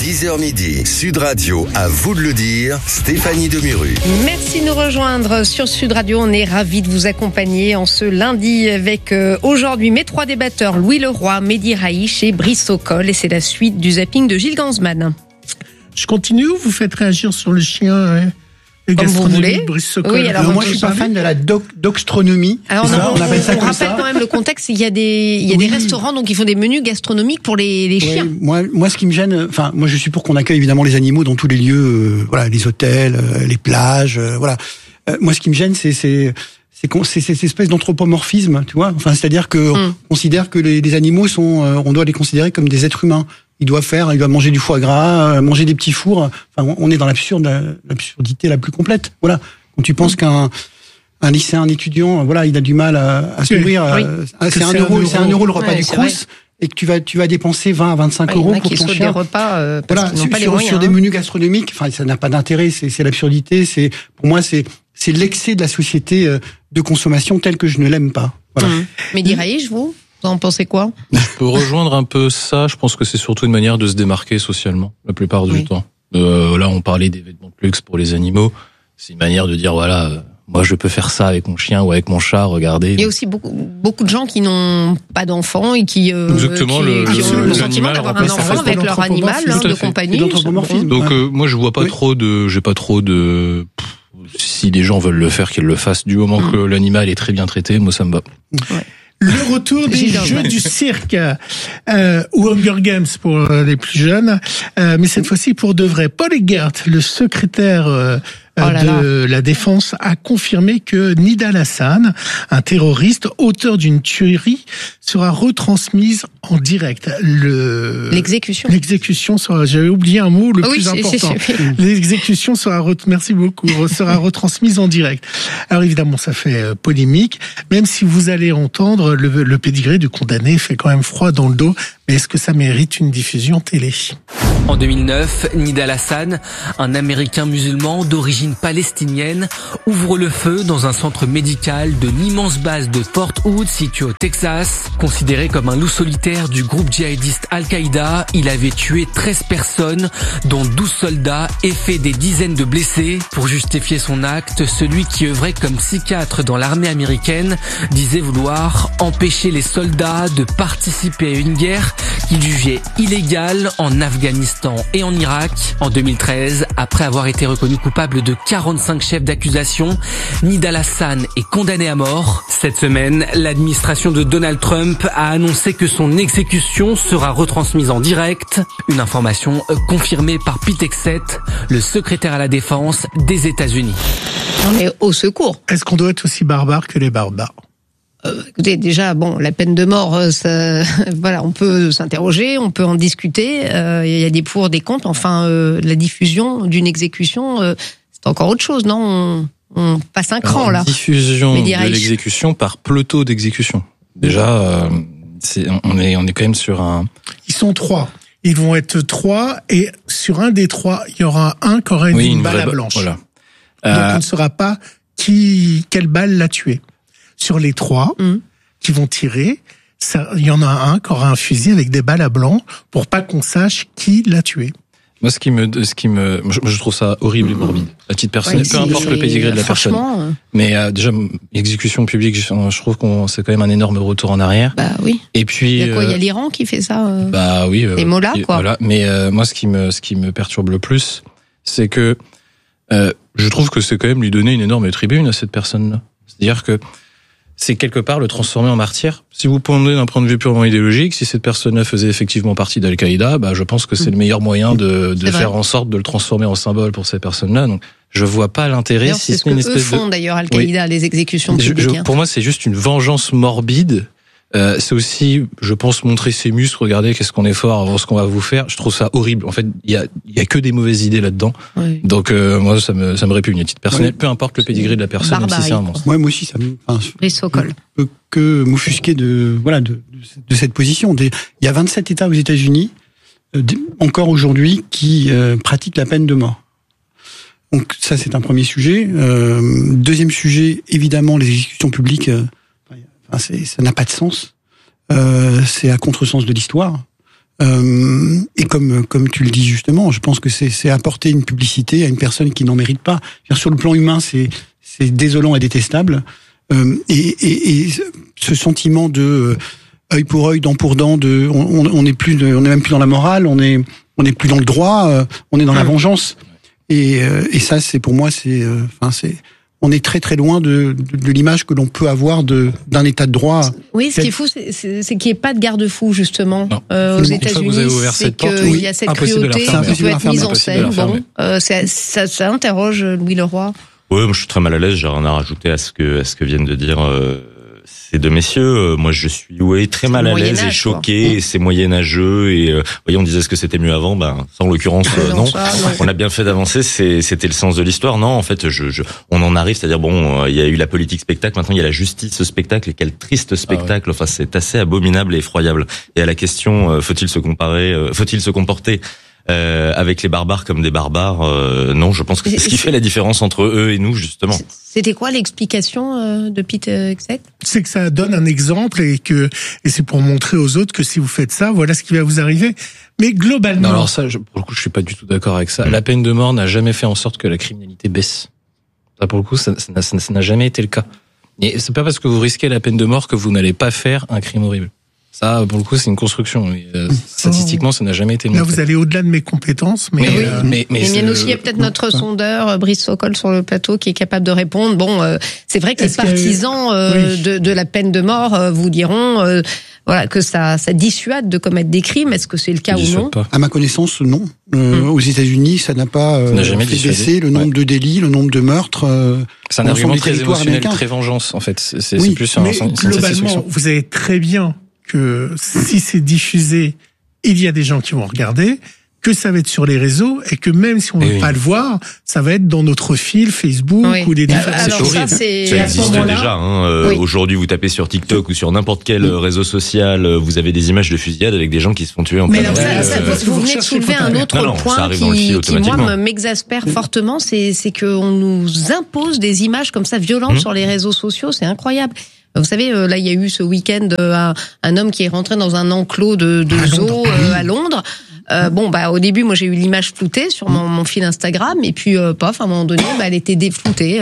10h midi, Sud Radio, à vous de le dire, Stéphanie Demuru. Merci de nous rejoindre sur Sud Radio. On est ravis de vous accompagner en ce lundi avec aujourd'hui mes 3 débatteurs, Louis Leroy, Mehdi Raïch et Brice Sokol. Et c'est la suite du zapping de Gilles Gansman. Je continue ou vous faites réagir sur le chien et comme vous voulez. Brice Sokol. Oui, alors moi, je suis pas fan de la doxtronomie. Alors, on appelle ça on comme rappelle ça. quand même le contexte. Il y a des restaurants, donc ils font des menus gastronomiques pour les chiens. Moi, ce qui me gêne, moi, je suis pour qu'on accueille évidemment les animaux dans tous les lieux, les hôtels, les plages, voilà. Moi, ce qui me gêne, c'est cette espèce d'anthropomorphisme, tu vois. Enfin, c'est-à-dire que on considère que les animaux on doit les considérer comme des êtres humains. Ils doivent manger du foie gras, manger des petits fours. Enfin, on est dans l'absurdité la plus complète. Voilà. Quand tu penses qu'un lycéen, un étudiant, voilà, il a du mal à se nourrir. Oui. C'est €1 le repas du Crous. Et que tu vas dépenser 20 à 25 euros pour ton chien. Des repas parce qu'ils n'ont pas les moyens. Sur des menus gastronomiques, enfin, ça n'a pas d'intérêt. C'est l'absurdité. Pour moi, c'est l'excès de la société de consommation telle que je ne l'aime pas. Voilà. Mehdi Raïch, vous en pensez quoi? Je peux rejoindre un peu ça. Je pense que c'est surtout une manière de se démarquer socialement, la plupart du temps. Là, on parlait des vêtements de luxe pour les animaux. C'est une manière de dire, voilà, moi, je peux faire ça avec mon chien ou avec mon chat, regardez. Il y a aussi beaucoup de gens qui n'ont pas d'enfants et qui ont le sentiment d'avoir un enfant avec leur animal de compagnie. Donc, moi, je vois pas j'ai pas trop de, si les gens veulent le faire, qu'ils le fassent. Du moment que l'animal est très bien traité, moi, ça me va. Ouais. Le retour des jeux du cirque, ou Hunger Games pour les plus jeunes, mais cette fois-ci pour de vrai. Paul Eggert, le secrétaire de la Défense, a confirmé que Nidal Hassan, un terroriste auteur d'une tuerie, sera retransmise en direct. L'exécution sera, j'avais oublié un mot plus important. L'exécution sera sera retransmise en direct. Alors évidemment, ça fait polémique, même si vous allez entendre le pédigré du condamné fait quand même froid dans le dos, mais est-ce que ça mérite une diffusion télé? En 2009, Nidal Hassan, un Américain musulman d'origine palestinienne, ouvre le feu dans un centre médical de l'immense base de Fort Hood situé au Texas. Considéré comme un loup solitaire du groupe djihadiste Al-Qaïda, il avait tué 13 personnes, dont 12 soldats, et fait des dizaines de blessés. Pour justifier son acte, celui qui œuvrait comme psychiatre dans l'armée américaine disait vouloir empêcher les soldats de participer à une guerre qu'il jugeait illégale en Afghanistan et en Irak. En 2013, après avoir été reconnu coupable de 45 chefs d'accusation, Nidal Hassan est condamné à mort. Cette semaine, l'administration de Donald Trump a annoncé que son exécution sera retransmise en direct. Une information confirmée par Pete Hegseth, le secrétaire à la défense des États-Unis. On est au secours. Est-ce qu'on doit être aussi barbare que les barbares? Écoutez, déjà, la peine de mort, on peut s'interroger, on peut en discuter. Il y a des pour, des contre. Enfin, la diffusion d'une exécution, c'est encore autre chose, non? On passe un cran là. Diffusion de l'exécution par peloton d'exécution. Déjà, on est quand même sur un. Ils sont 3. Ils vont être 3 et sur un des 3, il y aura un qui aura une balle blanche. Voilà. Donc on ne saura pas quelle balle l'a tué. Sur les 3 qui vont tirer, il y en a un qui aura un fusil avec des balles à blanc pour pas qu'on sache qui l'a tué. Moi, je trouve ça horrible et morbide. À titre personnel, peu importe le pédigré de la personne. Mais déjà, exécution publique, je trouve c'est quand même un énorme retour en arrière. Bah oui. Et puis. Il y a l'Iran qui fait ça. Bah oui. Les mollahs, quoi. Voilà. Mais moi, ce qui me perturbe le plus, c'est que je trouve que c'est quand même lui donner une énorme tribune à cette personne-là. C'est-à-dire que c'est quelque part le transformer en martyr. Si vous prenez d'un point de vue purement idéologique, si cette personne-là faisait effectivement partie d'Al-Qaïda, je pense que c'est le meilleur moyen de faire en sorte de le transformer en symbole pour ces personnes-là. Donc, je vois pas l'intérêt. D'ailleurs, c'est ce que eux font d'ailleurs, Al-Qaïda, les exécutions publiques. Pour moi, c'est juste une vengeance morbide. C'est aussi, je pense, montrer ses muscles. Regardez, qu'est-ce qu'on est fort avant ce qu'on va vous faire. Je trouve ça horrible. En fait, il y a que des mauvaises idées là-dedans. Oui. Donc moi, ça me répugne à titre personnel. Peu importe le pédigré de la personne, même si c'est un monstre. Moi aussi, ça me. Brice Sokol. Je peux que m'offusquer de cette position. Il y a 27 États aux États-Unis encore aujourd'hui qui pratiquent la peine de mort. Donc ça, c'est un premier sujet. Deuxième sujet, évidemment, les exécutions publiques. Ça n'a pas de sens. C'est à contresens de l'histoire. Et comme tu le dis justement, je pense que c'est apporter une publicité à une personne qui n'en mérite pas. Sur le plan humain, c'est désolant et détestable. Et ce sentiment de œil pour œil, dent pour dent, on est même plus dans la morale, on est plus dans le droit, on est dans la vengeance. Et ça, c'est pour moi, on est très très loin de l'image que l'on peut avoir d'un état de droit. Oui, ce qui est fou, c'est qu'il n'y ait pas de garde-fou justement aux États-Unis. C'est qu'il y a cette cruauté qui peut être mise en scène. Bon, ça interroge Louis Leroy. Oui, moi je suis très mal à l'aise. J'ai rien à rajouter à ce que viennent de dire ces deux messieurs. Moi je suis très mal à l'aise et choqué. C'est moyenâgeux et voyez, on disait ce que c'était mieux avant. Ben ça en l'occurrence non. On a bien fait d'avancer. C'était le sens de l'histoire. Non, en fait on en arrive. C'est-à-dire bon, il y a eu la politique spectacle. Maintenant il y a la justice spectacle. Et quel triste spectacle. Enfin c'est assez abominable et effroyable. Et à la question faut-il se comporter avec les barbares comme des barbares, non, je pense que c'est ce qui fait la différence entre eux et nous, justement. C'était quoi l'explication de Pete Hegseth ? C'est que ça donne un exemple et c'est pour montrer aux autres que si vous faites ça, voilà ce qui va vous arriver. Mais globalement... Non, alors ça, pour le coup, je suis pas du tout d'accord avec ça. La peine de mort n'a jamais fait en sorte que la criminalité baisse. Ça, pour le coup, ça n'a jamais été le cas. Et c'est pas parce que vous risquez la peine de mort que vous n'allez pas faire un crime horrible. Ça, pour le coup, c'est une construction. Statistiquement, ça n'a jamais été montré. Là, vous allez au-delà de mes compétences, mais miennes aussi. Il y a peut-être notre sondeur, Brice Sokol, sur le plateau, qui est capable de répondre. Bon, c'est vrai que les partisans de la peine de mort vous diront, voilà, que ça dissuade de commettre des crimes. Est-ce que c'est le cas ou non ? À ma connaissance, non. Aux États-Unis, ça n'a pas fait baisser le nombre de délits, le nombre de meurtres. C'est un argument très émotionnel, très vengeance, en fait. C'est plus sur mais globalement, vous savez très bien que si c'est diffusé, il y a des gens qui vont regarder, que ça va être sur les réseaux et que même si on ne veut pas le voir, ça va être dans notre fil Facebook ou des différents. C'est horrible. Ça existe déjà. Aujourd'hui, vous tapez sur TikTok ou sur n'importe quel réseau social, vous avez des images de fusillade avec des gens qui se font tuer en plein air. Vous venez de soulever un autre point qui moi m'exaspère fortement, c'est qu'on nous impose des images comme ça violentes sur les réseaux sociaux. C'est incroyable. Vous savez, là, il y a eu ce week-end un homme qui est rentré dans un enclos de zoo à Londres. Au début, moi, j'ai eu l'image floutée sur mon fil Instagram, et puis, à un moment donné, elle était défloutée.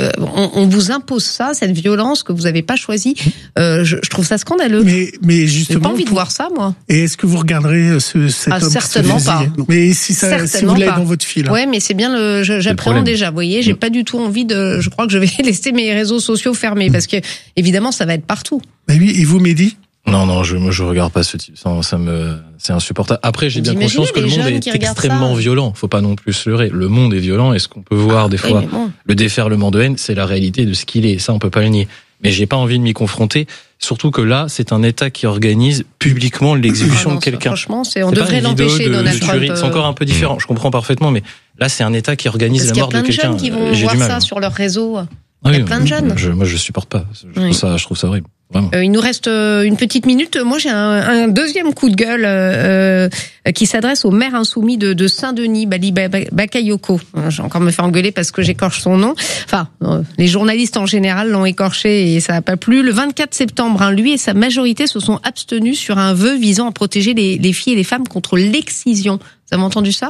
On vous impose ça, cette violence que vous n'avez pas choisie. Je trouve ça scandaleux. Mais justement, j'ai pas envie de voir ça, moi. Et est-ce que vous regarderez cet homme certainement pas. Mais si vous l'avez dans votre fil. Ouais, mais c'est bien j'appréhende déjà. Vous voyez, j'ai pas du tout envie je crois que je vais laisser mes réseaux sociaux fermés parce que évidemment, ça va être partout. Mais oui, et vous, Mehdi ? Non, je regarde pas ce type. C'est insupportable. Après, j'ai bien conscience que le monde est extrêmement violent. Faut pas non plus se leurrer. Le monde est violent et ce qu'on peut voir des fois, le déferlement de haine, c'est la réalité de ce qu'il est. Ça, on peut pas le nier. Mais j'ai pas envie de m'y confronter. Surtout que là, c'est un État qui organise publiquement l'exécution de quelqu'un. Franchement, on devrait l'empêcher, Donald Trump. C'est encore un peu différent. Je comprends parfaitement, mais là, c'est un État qui organise la mort de quelqu'un. Parce qu'il y a plein de jeunes qui vont voir ça sur leur réseau. Il y a plein de jeunes. Moi, je supporte pas. Je trouve ça horrible. Il nous reste une petite minute. Moi, j'ai un deuxième coup de gueule qui s'adresse au maire insoumis de Saint-Denis, Bali Bakayoko. J'ai encore me fait engueuler parce que j'écorche son nom. Enfin, les journalistes en général l'ont écorché et ça n'a pas plu. Le 24 septembre, lui et sa majorité se sont abstenus sur un vœu visant à protéger les filles et les femmes contre l'excision. Vous avez entendu ça ?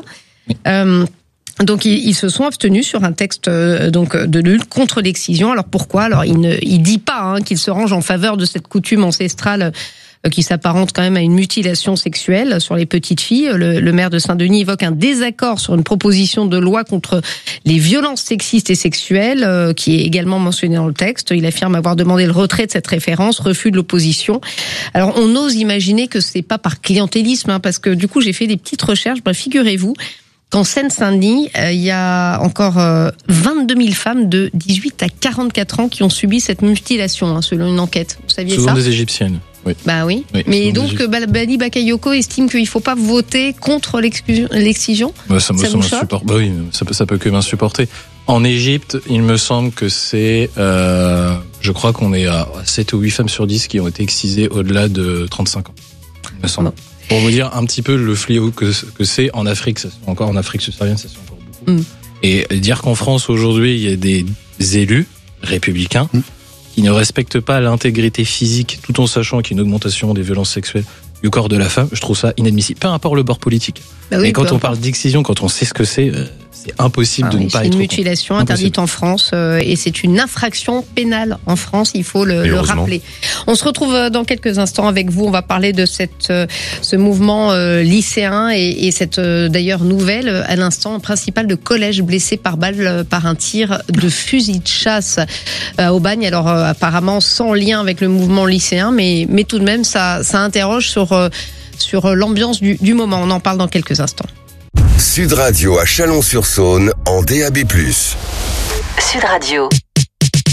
Donc ils se sont abstenus sur un texte de lutte contre l'excision. Alors pourquoi ? Alors il dit pas qu'il se range en faveur de cette coutume ancestrale qui s'apparente quand même à une mutilation sexuelle sur les petites filles. Le maire de Saint-Denis évoque un désaccord sur une proposition de loi contre les violences sexistes et sexuelles qui est également mentionnée dans le texte. Il affirme avoir demandé le retrait de cette référence, refus de l'opposition. Alors on ose imaginer que c'est pas par clientélisme parce que du coup j'ai fait des petites recherches. Figurez-vous qu'en Seine-Saint-Denis, il y a encore 22 000 femmes de 18 à 44 ans qui ont subi cette mutilation, selon une enquête. Vous saviez souvent ça ? Souvent des Égyptiennes. Oui. Oui. Mais donc, Bali Bakayoko estime qu'il ne faut pas voter contre l'excision. Ça m'insupporte. Oui, ça peut que m'insupporter. En Égypte, il me semble que c'est, je crois qu'on est à 7 ou 8 femmes sur 10 qui ont été excisées au-delà de 35 ans. Il me semble. Non. Pour vous dire un petit peu le fléau que c'est en Afrique, en Afrique subsaharienne, ça se fait encore beaucoup. Et dire qu'en France aujourd'hui il y a des élus républicains qui ne respectent pas l'intégrité physique, tout en sachant qu'il y a une augmentation des violences sexuelles du corps de la femme, je trouve ça inadmissible. Peu importe le bord politique. Bah oui, mais quand on parle d'excision, quand on sait ce que c'est impossible de ne pas être. C'est une mutilation interdite en France et c'est une infraction pénale en France, il faut le rappeler. On se retrouve dans quelques instants avec vous. On va parler de ce mouvement lycéen et cette d'ailleurs nouvelle à l'instant principal de collège blessé par balle par un tir de fusil de chasse à Aubagne. Alors apparemment sans lien avec le mouvement lycéen, mais tout de même ça interroge sur l'ambiance du moment. On en parle dans quelques instants. Sud Radio à Chalon-sur-Saône en DAB+. Sud Radio.